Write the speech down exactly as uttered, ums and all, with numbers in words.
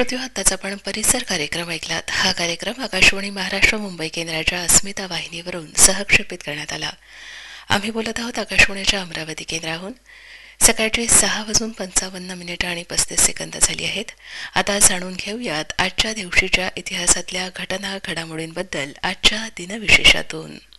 श्रोत्यो, आत्ताच आपण परिसर कार्यक्रम ऐकलात. हा कार्यक्रम आकाशवाणी महाराष्ट्र मुंबई केंद्राच्या अस्मिता वाहिनीवरून सहक्षेपित करण्यात आला. आम्ही बोलत आहोत आकाशवाणीच्या अमरावती केंद्राहून. सकाळचे सहा वाजून पंचावन्न मिनिटं आणि पस्तीस सेकंद झाली आहेत. आता जाणून घेऊयात आजच्या दिवशीच्या इतिहासातल्या घटना घडामोडींबद्दल आजच्या दिनविशेषातून.